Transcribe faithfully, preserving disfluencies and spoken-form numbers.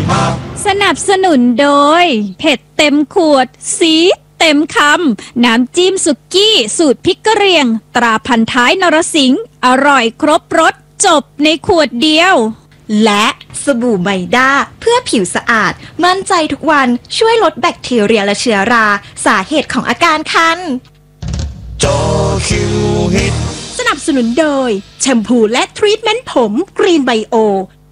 สนับสนุนโดยเผ็ดเต็มขวดซีดเต็มคำน้ำจิ้มสุกี้สูตรพริกกะเหรี่ยงตราพันท้ายนรสิงห์อร่อยครบรสจบในขวดเดียวและสบู่ไมด้าเพื่อผิวสะอาดมั่นใจทุกวันช่วยลดแบคทีเรียและเชื้อราสาเหตุของอาการคันจอคิวฮิตสนับสนุนโดยแชมพูและทรีทเมนต์ผมกรีนไบโอ